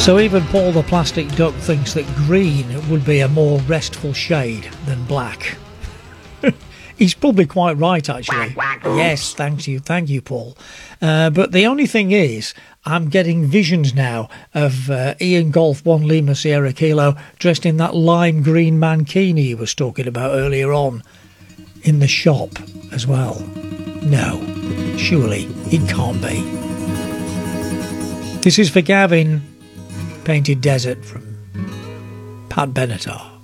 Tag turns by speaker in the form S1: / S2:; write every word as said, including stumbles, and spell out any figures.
S1: So even Paul the Plastic Duck thinks that green would be a more restful shade than black. He's probably quite right, actually. Yes, thank you, thank you, Paul. Uh, but the only thing is, I'm getting visions now of uh, Ian Golf one Lima Sierra Kilo dressed in that lime green mankini he was talking about earlier on, in the shop as well. No, surely it can't be. This is for Gavin, Painted Desert from Pat Benatar.